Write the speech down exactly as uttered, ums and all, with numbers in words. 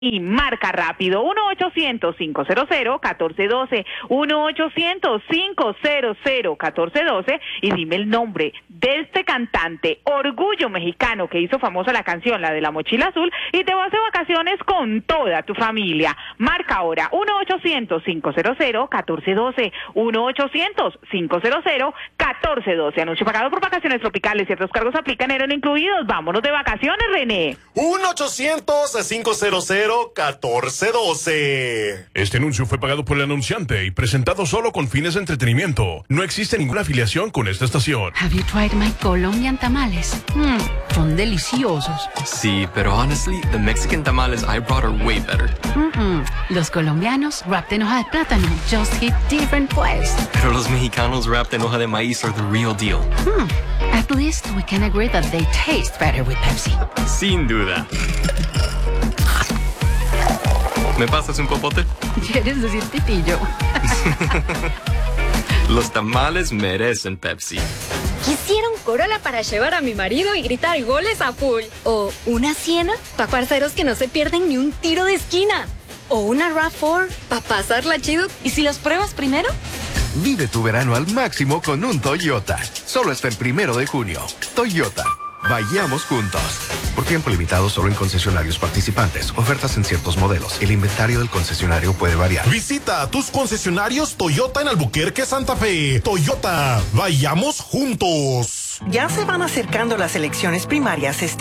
y marca rápido uno ochocientos, cinco cero cero, uno cuatro uno dos, uno ochocientos, cinco cero cero, uno cuatro uno dos y dime el nombre de este cantante orgullo mexicano que hizo famosa la canción, la de la mochila azul, y te vas de vacaciones con toda tu familia. Marca ahora uno ochocientos, cinco cero cero, uno cuatro uno dos, uno ochocientos, cinco cero cero, uno cuatro uno dos. Anuncio pagado por Vacaciones Tropicales, ciertos cargos aplican, eran incluidos. Vámonos de vacaciones, René. uno ochocientos, cinco cero cero, uno cuatro uno dos. Este anuncio fue pagado por el anunciante y presentado solo con fines de entretenimiento. No existe ninguna afiliación con esta estación. Have you tried my Colombian tamales? Mmm, son deliciosos. Sí, pero honestly, the Mexican tamales I brought are way better. Mm-mm. Los colombianos wrapped en hoja de plátano just hit different pues. Pero los mexicanos wrapped en hoja de maíz are the real deal. Hmm. At least we can agree that they taste better with Pepsi. Sin duda. ¿Me pasas un popote? ¿Quieres decir pitillo? Los tamales merecen Pepsi. Quisiera un Corolla para llevar a mi marido y gritar goles a full. O una Siena para parceros que no se pierden ni un tiro de esquina. O una RAV cuatro para pasarla chido. ¿Y si los pruebas primero? Vive tu verano al máximo con un Toyota. Solo hasta el primero de junio. Toyota. Vayamos juntos. Por tiempo limitado solo en concesionarios participantes. Ofertas en ciertos modelos. El inventario del concesionario puede variar. Visita tus concesionarios Toyota en Albuquerque, Santa Fe. Toyota, vayamos juntos. Ya se van acercando las elecciones primarias este